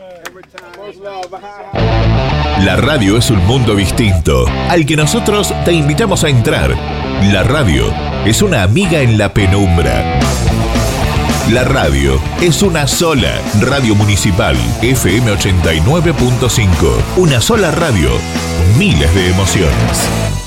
La radio es un mundo distinto, al que nosotros te invitamos a entrar. La radio es una amiga en la penumbra. La radio es una sola. Radio Municipal FM 89.5. Una sola radio. Miles de emociones.